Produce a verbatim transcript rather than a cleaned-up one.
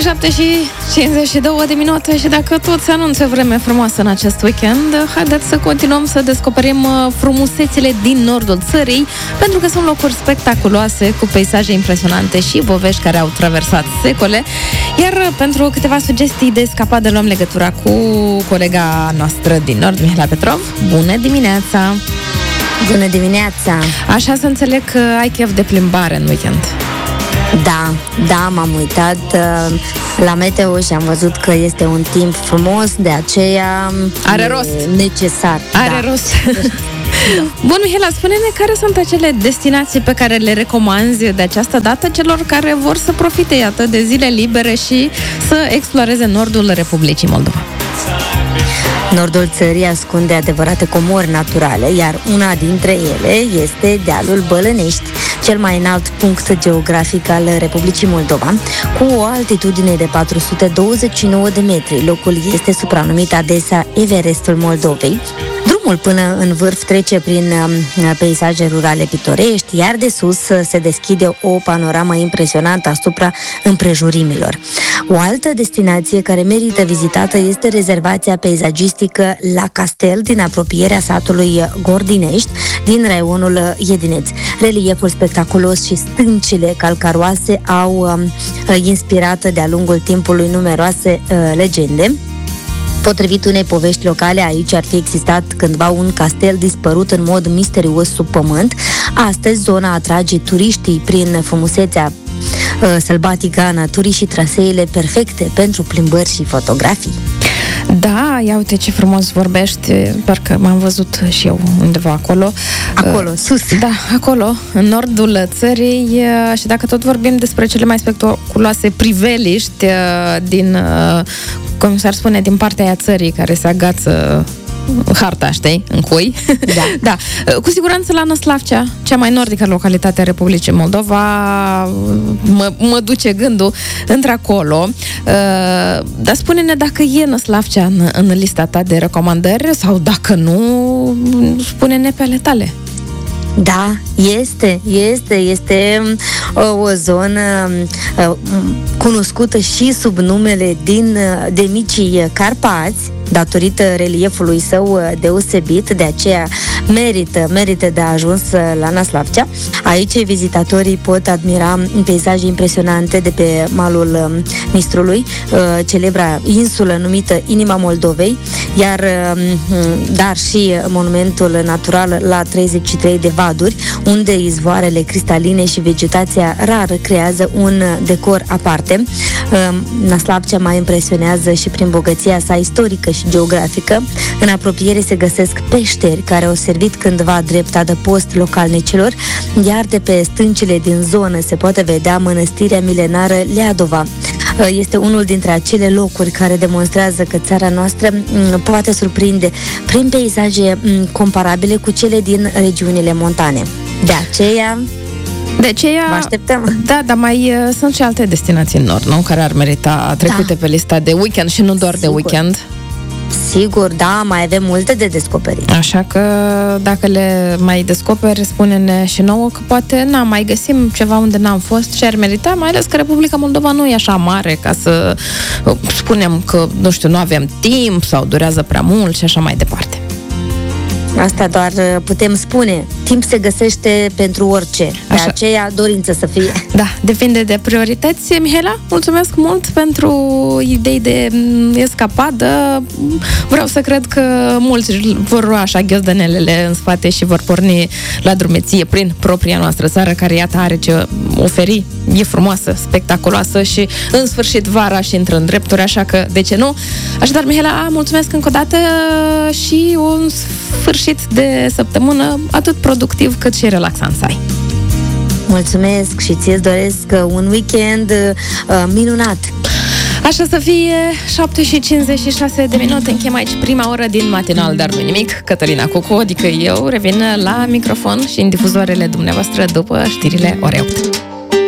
șapte și cincizeci și două de minute și dacă tot se anunță vreme frumoasă în acest weekend, haideți să continuăm să descoperim frumusețile din nordul țării, pentru că sunt locuri spectaculoase, cu peisaje impresionante și povești care au traversat secole. Iar pentru câteva sugestii de escapadă luăm legătura cu colega noastră din nord, Mihaela Petrov. Bună dimineața! Bună dimineața! Așa să înțeleg că ai chef de plimbare în weekend. Da, da, m-am uitat uh, la meteo și am văzut că este un timp frumos, de aceea are rost. Necesar. Are da. rost. Bun, Mihaela, spune-ne care sunt acele destinații pe care le recomanzi de această dată celor care vor să profite, iată, de zile libere și să exploreze nordul Republicii Moldova. Nordul țării ascunde adevărate comori naturale, iar una dintre ele este dealul Bălănești, cel mai înalt punct geografic al Republicii Moldova, cu o altitudine de patru sute douăzeci și nouă de metri. Locul este supranumit adesea Everestul Moldovei. Drumul până în vârf trece prin peisaje rurale pitorești, iar de sus se deschide o panoramă impresionantă asupra împrejurimilor. O altă destinație care merită vizitată este rezervația peisagistică La Castel, din apropierea satului Gordinești, din raionul Iedineț. Relieful spectaculos și stâncile calcaroase au uh, inspirat de-a lungul timpului numeroase uh, legende. Potrivit unei povești locale, aici ar fi existat cândva un castel dispărut în mod misterios sub pământ. Astăzi, zona atrage turiștii prin frumusețea uh, sălbatică a naturii și traseele perfecte pentru plimbări și fotografii. Da, ia uite ce frumos vorbești, parcă m-am văzut și eu undeva acolo. Acolo, uh, sus. Da, acolo, în nordul țării, și dacă tot vorbim despre cele mai spectaculoase priveliști din, cum s-ar spune, din partea aia țării care se agață harta, știi, în cui. Da. Da. Cu siguranță la Năslavcea, cea mai nordică localitate a Republicii Moldova, mă, mă duce gândul într-acolo. Dar spune-ne dacă e Năslavcea în, în lista ta de recomandări sau dacă nu, spune-ne pe ale tale. Da, este, este, este uh, o zonă uh, cunoscută și sub numele din, uh, de Micii Carpați, datorită reliefului său deosebit, de aceea merită, merită de ajuns la Năslavcea. Aici vizitatorii pot admira peisaje impresionante de pe malul Nistrului, celebra insulă numită Inima Moldovei, iar dar și monumentul natural la treizeci și trei de vaduri, unde izvoarele cristaline și vegetația rară creează un decor aparte. Năslavcea mai impresionează și prin bogăția sa istorică și geografică. În apropiere se găsesc peșteri care au servit cândva drept adăpost localnicilor, iar de pe stâncile din zonă se poate vedea mănăstirea milenară Leadova. Este unul dintre acele locuri care demonstrează că țara noastră poate surprinde prin peisaje comparabile cu cele din regiunile montane. De aceea De aceea, mă așteptăm. Da, dar mai uh, sunt și alte destinații în nord, nu? Care ar merita trecute da. pe lista de weekend și nu doar Sigur. de weekend. Sigur, da, mai avem multe de descoperit. Așa că dacă le mai descoperi, spune-ne și nouă că poate n-am mai găsim ceva unde n-am fost și ar merita, mai ales că Republica Moldova nu e așa mare ca să spunem că, nu știu, nu avem timp sau durează prea mult și așa mai departe. Asta doar putem spune. Timp se găsește pentru orice. De Așa. aceea dorință să fie. Da, depinde de priorități. Mihaela, mulțumesc mult pentru idei de escapadă. Vreau să cred că mulți vor lua așa ghiozdanelele în spate și vor porni la drumeție prin propria noastră țară, care iată are ce oferi. E frumoasă, spectaculoasă și în sfârșit vara și intră în drepturi, așa că de ce nu? Așadar, Mihaela, mulțumesc încă o dată și un sfârșit de săptămână atât productiv cât și relaxant să ai. Mulțumesc și ție-ți doresc un weekend uh, minunat. Așa să fie, șapte și cincizeci și șase de minute, închem aici prima oră din matinal, dar nu nimic. Cătălina Cucu, adică eu, revin la microfon și în difuzoarele dumneavoastră după știrile orei opt.